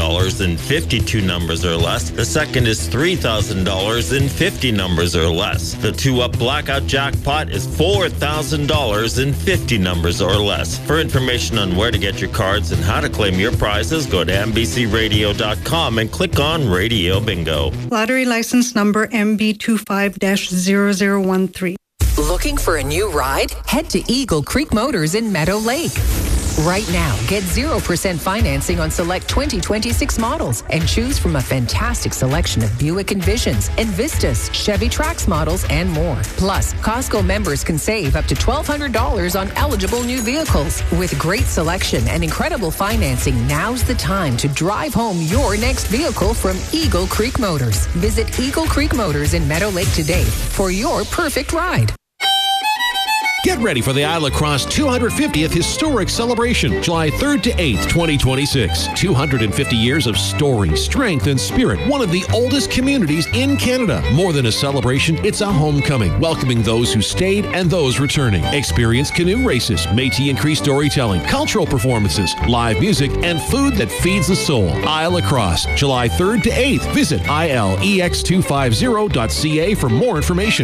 $2,000 in 52 numbers or less. The second is $3,000 in 50 numbers or less. The 2-up blackout jackpot is $4,000 in 50 numbers or less. For information on where to get your cards and how to claim your prizes, go to NBCRadio.com and click on Radio Bingo. Lottery license number MB25-0013. Looking for a new ride? Head to Eagle Creek Motors in Meadow Lake. Right now, get 0% financing on select 2026 models and choose from a fantastic selection of Buick Envisions, Envistas, Chevy Trax models, and more. Plus, Costco members can save up to $1,200 on eligible new vehicles. With great selection and incredible financing, now's the time to drive home your next vehicle from Eagle Creek Motors. Visit Eagle Creek Motors in Meadow Lake today for your perfect ride. Get ready for the Isle La Crosse 250th Historic Celebration, July 3rd to 8th, 2026. 250 years of story, strength, and spirit. One of the oldest communities in Canada. More than a celebration, it's a homecoming, welcoming those who stayed and those returning. Experience canoe races, Métis and Cree storytelling, cultural performances, live music, and food that feeds the soul. Isle La Crosse, July 3rd to 8th. Visit ilex250.ca for more information.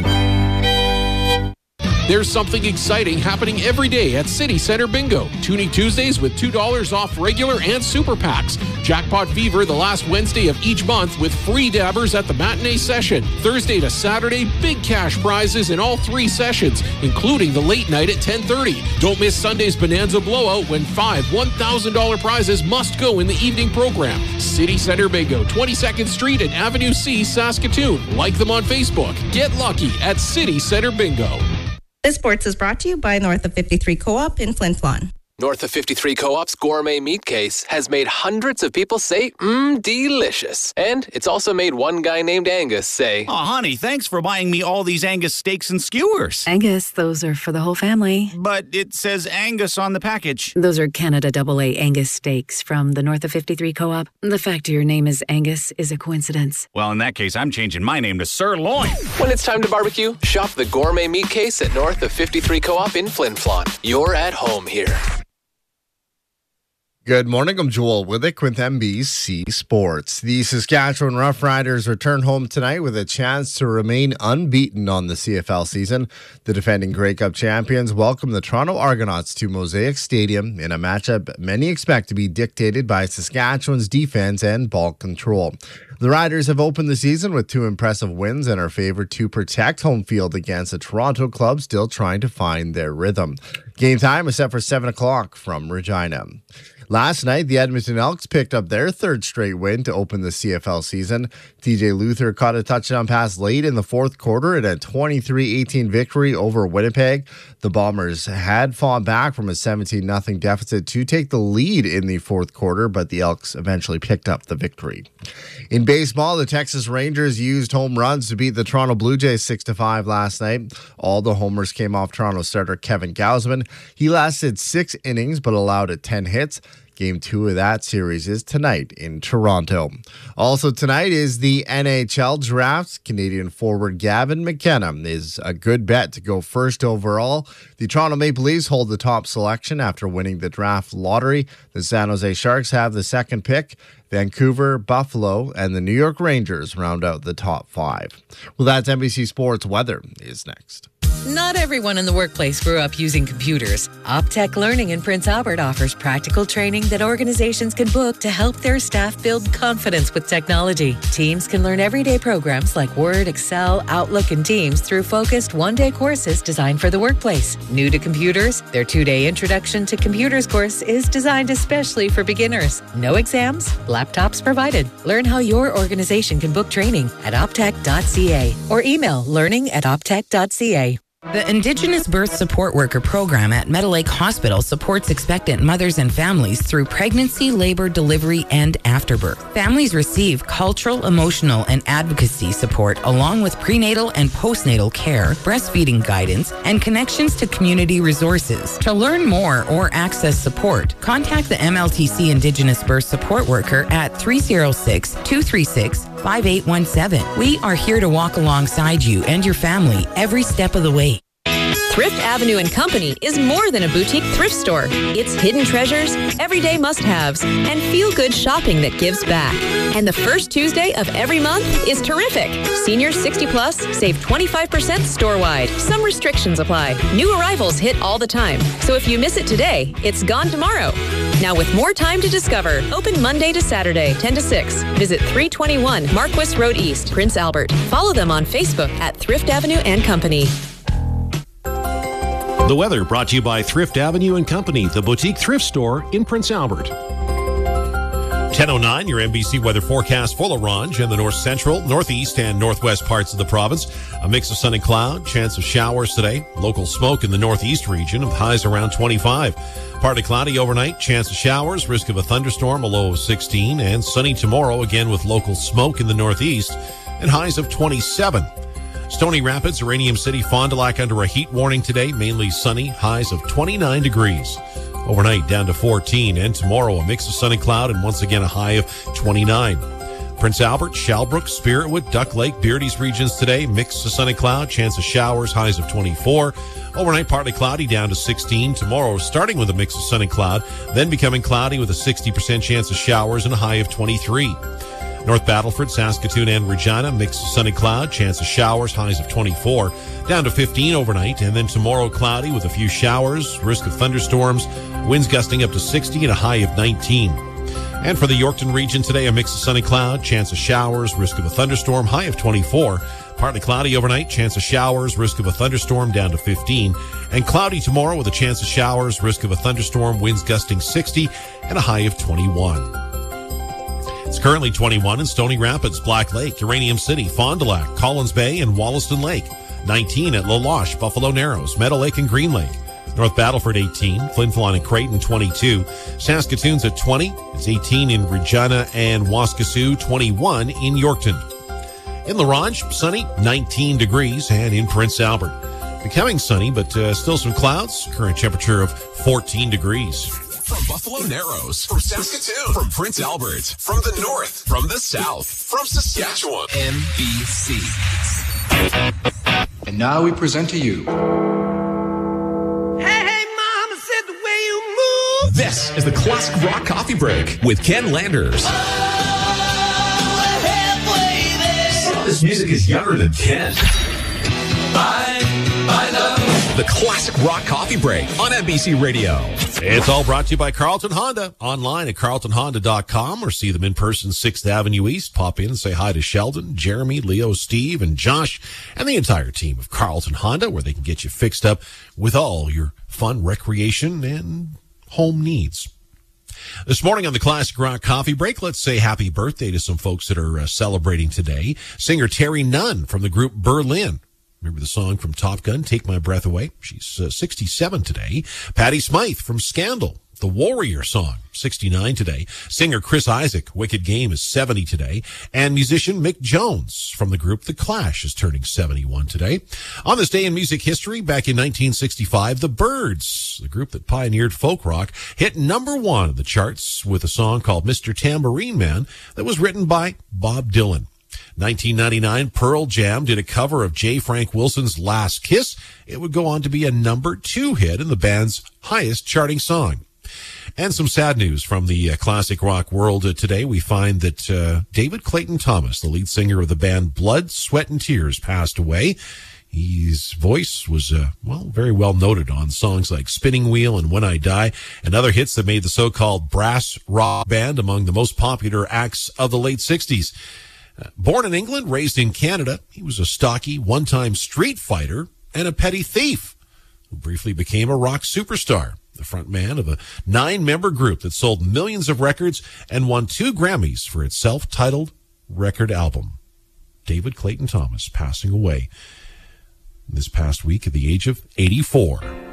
There's something exciting happening every day at City Center Bingo. Tuning Tuesdays with $2 off regular and super packs. Jackpot Fever the last Wednesday of each month with free dabbers at the matinee session. Thursday to Saturday, big cash prizes in all 3 sessions, including the late night at 10:30. Don't miss Sunday's Bonanza Blowout when 5 $1,000 prizes must go in the evening program. City Center Bingo, 22nd Street and Avenue C, Saskatoon. Like them on Facebook. Get lucky at City Center Bingo. This Sports is brought to you by North of 53 Co-op in Flin Flon. North of 53 Co-op's gourmet meat case has made hundreds of people say, delicious. And it's also made one guy named Angus say, "Oh, honey, thanks for buying me all these Angus steaks and skewers." Angus, those are for the whole family. But it says Angus on the package. Those are Canada AA Angus steaks from the North of 53 Co-op. The fact your name is Angus is a coincidence. Well, in that case, I'm changing my name to Sirloin. When it's time to barbecue, shop the gourmet meat case at North of 53 Co-op in Flin Flon. You're at home here. Good morning, I'm Joel Withick with NBC Sports. The Saskatchewan Roughriders return home tonight with a chance to remain unbeaten on the CFL season. The defending Grey Cup champions welcome the Toronto Argonauts to Mosaic Stadium in a matchup many expect to be dictated by Saskatchewan's defense and ball control. The Riders have opened the season with 2 impressive wins and are favored to protect home field against a Toronto club still trying to find their rhythm. Game time is set for 7 o'clock from Regina. Last night, the Edmonton Elks picked up their 3rd straight win to open the CFL season. TJ Luther caught a touchdown pass late in the 4th quarter in a 23-18 victory over Winnipeg. The Bombers had fought back from a 17-0 deficit to take the lead in the 4th quarter, but the Elks eventually picked up the victory. In baseball, the Texas Rangers used home runs to beat the Toronto Blue Jays 6-5 last night. All the homers came off Toronto starter Kevin Gausman. He lasted 6 innings but allowed 10 hits. Game 2 of that series is tonight in Toronto. Also tonight is the NHL draft. Canadian forward Gavin McKenna is a good bet to go first overall. The Toronto Maple Leafs hold the top selection after winning the draft lottery. The San Jose Sharks have the 2nd pick. Vancouver, Buffalo, and the New York Rangers round out the top 5. Well, that's NBC Sports. Weather is next. Not everyone in the workplace grew up using computers. Optech Learning in Prince Albert offers practical training that organizations can book to help their staff build confidence with technology. Teams can learn everyday programs like Word, Excel, Outlook, and Teams through focused one-day courses designed for the workplace. New to computers? Their 2-day Introduction to Computers course is designed especially for beginners. No exams, laptops provided. Learn how your organization can book training at optech.ca or email learning@optech.ca. The Indigenous Birth Support Worker program at Meadow Lake Hospital supports expectant mothers and families through pregnancy, labor, delivery, and afterbirth. Families receive cultural, emotional, and advocacy support along with prenatal and postnatal care, breastfeeding guidance, and connections to community resources. To learn more or access support, contact the MLTC Indigenous Birth Support Worker at 306-236-5817. We are here to walk alongside you and your family every step of the way. Thrift Avenue and Company is more than a boutique thrift store. It's hidden treasures, everyday must-haves, and feel-good shopping that gives back. And the first Tuesday of every month is terrific. Seniors 60 plus save 25% store-wide. Some restrictions apply. New arrivals hit all the time. So if you miss it today, it's gone tomorrow. Now with more time to discover, open Monday to Saturday, 10 to 6. Visit 321 Marquis Road East, Prince Albert. Follow them on Facebook at Thrift Avenue and Company. The weather brought to you by Thrift Avenue and Company, the boutique thrift store in Prince Albert. 10:09, your NBC weather forecast for La Ronge and the north central, northeast, and northwest parts of the province. A mix of sun and cloud, chance of showers today. Local smoke in the northeast region with highs around 25. Partly cloudy overnight, chance of showers, risk of a thunderstorm, a low of 16, and sunny tomorrow again with local smoke in the northeast and highs of 27. Stony Rapids, Uranium City, Fond du Lac under a heat warning today, mainly sunny, highs of 29 degrees. Overnight down to 14, and tomorrow a mix of sun and cloud and once again a high of 29. Prince Albert, Shalbrook, Spiritwood, Duck Lake, Beardy's regions today, mix of sun and cloud, chance of showers, highs of 24. Overnight partly cloudy down to 16. Tomorrow starting with a mix of sun and cloud, then becoming cloudy with a 60% chance of showers and a high of 23. North Battleford, Saskatoon, and Regina, mix of sun and cloud, chance of showers, highs of 24, down to 15 overnight, and then tomorrow cloudy with a few showers, risk of thunderstorms, winds gusting up to 60 and a high of 19. And for the Yorkton region today, a mix of sun and cloud, chance of showers, risk of a thunderstorm, high of 24, partly cloudy overnight, chance of showers, risk of a thunderstorm, down to 15, and cloudy tomorrow with a chance of showers, risk of a thunderstorm, winds gusting 60 and a high of 21. It's currently 21 in Stony Rapids, Black Lake, Uranium City, Fond du Lac, Collins Bay, and Wollaston Lake. 19 at La Loche, Buffalo Narrows, Meadow Lake, and Green Lake. North Battleford, 18. Flin Flon and Creighton, 22. Saskatoon's at 20. It's 18 in Regina and Waskesiu, 21 in Yorkton. In La Ronge, sunny, 19 degrees, and in Prince Albert. Becoming sunny, but still some clouds. Current temperature of 14 degrees. From Buffalo Narrows, from Saskatoon, from Prince Albert, from the north, from the south, from Saskatchewan, NBC. And now we present to you. Hey, mama said the way you move. This is the Classic Rock Coffee Break with Ken Landers. Oh, halfway there. Some of this music is younger than Ken. I love the Classic Rock Coffee Break on NBC Radio. It's all brought to you by Carlton Honda. Online at carltonhonda.com or see them in person 6th Avenue East. Pop in and say hi to Sheldon, Jeremy, Leo, Steve, and Josh, and the entire team of Carlton Honda, where they can get you fixed up with all your fun, recreation, and home needs. This morning on the Classic Rock Coffee Break, let's say happy birthday to some folks that are celebrating today. Singer Terry Nunn from the group Berlin. Remember the song from Top Gun, Take My Breath Away? She's 67 today. Patty Smythe from Scandal, the Warrior song, 69 today. Singer Chris Isaac, Wicked Game, is 70 today. And musician Mick Jones from the group The Clash is turning 71 today. On this day in music history, back in 1965, the Byrds, the group that pioneered folk rock, hit number 1 of the charts with a song called Mr. Tambourine Man that was written by Bob Dylan. 1999, Pearl Jam did a cover of J. Frank Wilson's Last Kiss. It would go on to be a number 2 hit and the band's highest charting song. And some sad news from the classic rock world today. We find that David Clayton Thomas, the lead singer of the band Blood, Sweat, and Tears, passed away. His voice was, very well noted on songs like Spinning Wheel and When I Die, and other hits that made the so-called brass rock band among the most popular acts of the late 60s. Born in England, raised in Canada, he was a stocky, one-time street fighter and a petty thief who briefly became a rock superstar, the front man of a 9-member group that sold millions of records and won 2 Grammys for its self-titled record album. David Clayton Thomas passing away this past week at the age of 84.